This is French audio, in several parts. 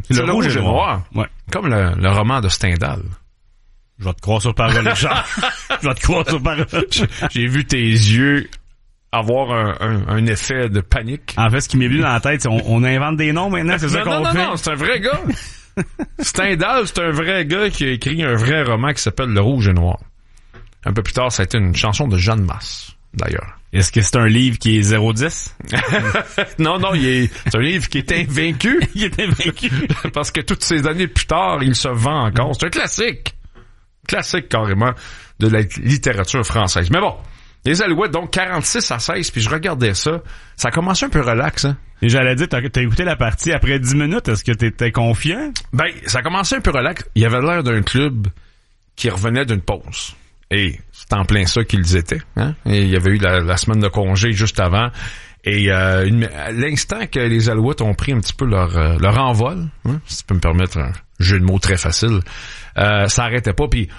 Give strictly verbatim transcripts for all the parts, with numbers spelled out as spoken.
Le, le rouge et noir. noir. Ouais. Comme le, le roman de Stendhal. Je vais te croire sur parole, Richard. Je vais te croire sur parole. J'ai vu tes yeux avoir un, un, un effet de panique. En fait, ce qui m'est venu dans la tête, c'est on, on invente des noms maintenant, c'est ça non, qu'on non, fait? Non, non, c'est un vrai gars. Stendhal, c'est un vrai gars qui a écrit un vrai roman qui s'appelle Le Rouge et Noir. Un peu plus tard, ça a été une chanson de Jeanne Masse, d'ailleurs. Est-ce que c'est un livre qui est zéro dix? non, non, il est, c'est un livre qui est invaincu. Il est invaincu. Parce que toutes ces années plus tard, il se vend encore. C'est un classique. Classique, carrément, de la littérature française. Mais bon, les Alouettes, donc quarante-six à seize, puis je regardais ça. Ça a commencé un peu relax, hein. Et j'allais dire, t'as, t'as écouté la partie après dix minutes, est-ce que t'étais confiant? Ben, ça a commencé un peu relax. Il y avait l'air d'un club qui revenait d'une pause. Et c'est en plein ça qu'ils étaient, hein. Et il y avait eu la, la semaine de congé juste avant. Et euh, une, à l'instant que les Alouettes ont pris un petit peu leur, euh, leur envol, hein, si tu peux me permettre un jeu de mots très facile, euh, ça arrêtait pas. Puis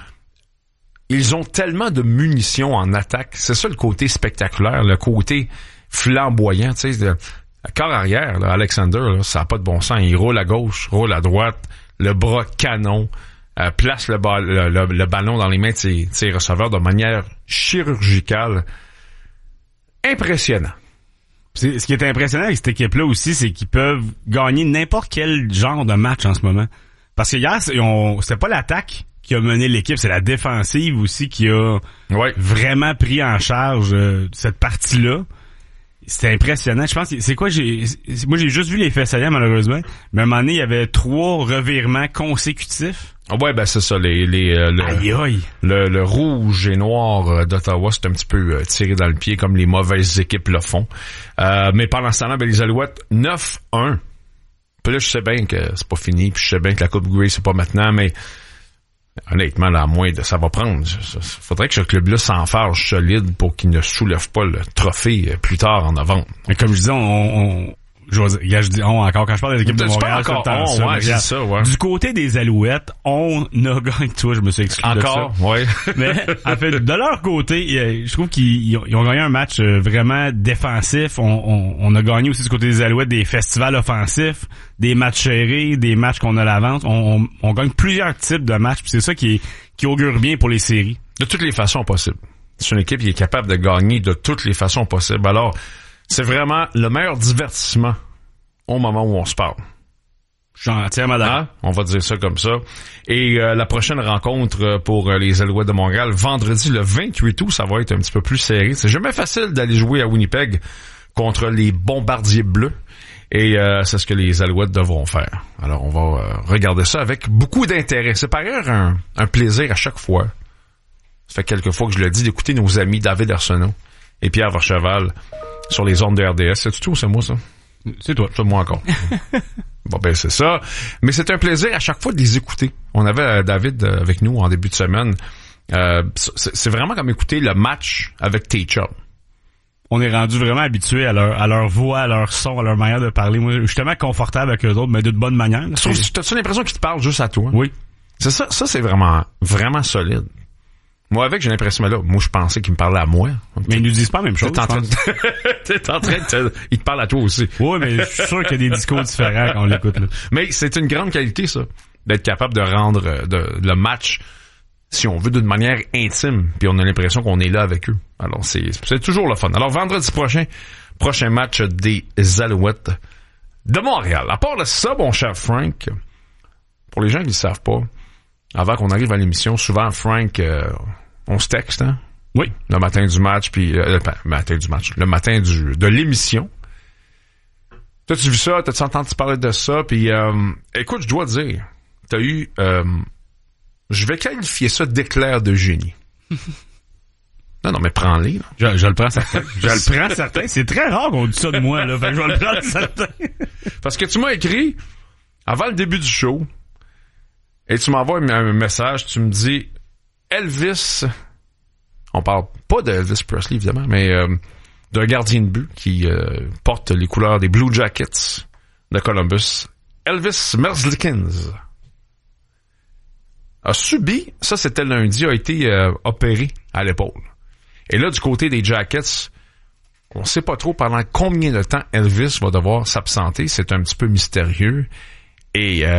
ils ont tellement de munitions en attaque. C'est ça le côté spectaculaire, le côté flamboyant, tu sais. Le corps arrière, là, Alexander, là, ça n'a pas de bon sens. Il roule à gauche, roule à droite, le bras canon, euh, place le, ba- le, le, le ballon dans les mains de ses, de ses receveurs de manière chirurgicale. Impressionnant. C'est, ce qui est impressionnant avec cette équipe-là aussi, c'est qu'ils peuvent gagner n'importe quel genre de match en ce moment. Parce que hier, c'est, on, c'était pas l'attaque qui a mené l'équipe, c'est la défensive aussi qui a ouais. vraiment pris en charge euh, cette partie-là. C'était impressionnant. Je pense que c'est quoi, j'ai moi j'ai juste vu les faits saillants malheureusement, mais à un moment donné, il y avait trois revirements consécutifs. Ouais, ben c'est ça, les, les euh, le, aïe, aïe. Le, le rouge et noir d'Ottawa, c'est un petit peu euh, tiré dans le pied comme les mauvaises équipes le font. Euh, mais pendant ce temps-là, ben, les Alouettes, neuf un. Puis là, je sais bien que c'est pas fini, puis je sais bien que la Coupe Grey, c'est pas maintenant, mais honnêtement, là, à moins de ça va prendre. Il faudrait que ce club-là s'enfarge solide pour qu'il ne soulève pas le trophée plus tard en novembre. Mais comme je disais, on... on... Je, je dis on encore quand je parle des équipes de Montréal. Encore on, ça, ouais, c'est ça, ouais. Du côté des Alouettes, on a gagné. Toi, je me suis exclu encore, de ça. ouais. Mais en fait, de leur côté, je trouve qu'ils ils ont gagné un match vraiment défensif. On, on, on a gagné aussi du côté des Alouettes des festivals offensifs, des matchs serrés, des matchs qu'on a l'avance. On, on, on gagne plusieurs types de matchs. Puis c'est ça qui, est, qui augure bien pour les séries. De toutes les façons possibles. C'est une équipe qui est capable de gagner de toutes les façons possibles. Alors, c'est vraiment le meilleur divertissement au moment où on se parle. Je suis entièrement d'accord. Hein? On va dire ça comme ça. Et euh, la prochaine rencontre pour euh, les Alouettes de Montréal, vendredi le vingt-huit août, ça va être un petit peu plus serré. C'est jamais facile d'aller jouer à Winnipeg contre les Bombardiers Bleus. Et euh, c'est ce que les Alouettes devront faire. Alors, on va euh, regarder ça avec beaucoup d'intérêt. C'est par ailleurs un, un plaisir à chaque fois. Ça fait quelques fois que je le dis, d'écouter nos amis David Arsenault et Pierre Vercheval sur les ondes de R D S. C'est tout, c'est moi, ça? C'est toi. C'est moi encore. Bon, ben, c'est ça. Mais c'est un plaisir à chaque fois de les écouter. On avait euh, David euh, avec nous en début de semaine. Euh, c'est, c'est vraiment comme écouter le match avec tes chums. On est rendu vraiment habitué à leur, à leur voix, à leur son, à leur manière de parler. Moi, je suis tellement confortable avec eux autres, mais d'une bonne manière. Là, t'as-tu l'impression qu'ils te parlent juste à toi? Oui. C'est ça, ça, c'est vraiment, vraiment solide. Moi, avec, j'ai l'impression, là, moi, je pensais qu'ils me parlaient à moi. Mais ils nous disent pas la même chose. T'es en train de, t'es en train de te, ils te parlent à toi aussi. Oui, mais je suis sûr qu'il y a des discours différents quand on l'écoute, là. Mais c'est une grande qualité, ça. D'être capable de rendre de, le match, si on veut, d'une manière intime. Puis on a l'impression qu'on est là avec eux. Alors, c'est, c'est toujours le fun. Alors, vendredi prochain, prochain match des Alouettes de Montréal. À part de ça, mon cher Frank, pour les gens qui ne savent pas, avant qu'on arrive à l'émission, souvent, Frank, euh, on se texte, hein? Oui. Le matin du match, puis euh, le matin du match, le matin du de l'émission. T'as-tu vu ça? T'as-tu entendu parler de ça? Puis, euh, écoute, je dois te dire, t'as eu, euh, je vais qualifier ça d'éclair de génie. Non, non, mais prends-les. Là. Je, je le prends certain. Je le prends certain. C'est très rare qu'on dise ça de moi, là. Fait que je vais le prendre certain. Parce que tu m'as écrit, avant le début du show, et tu m'envoies un message, tu me dis, Elvis, on parle pas de Elvis Presley, évidemment, mais euh, d'un gardien de but qui euh, porte les couleurs des Blue Jackets de Columbus, Elvis Merzlikins, a subi, ça c'était lundi, a été euh, opéré à l'épaule. Et là, du côté des Jackets, on sait pas trop pendant combien de temps Elvis va devoir s'absenter. C'est un petit peu mystérieux. Et euh,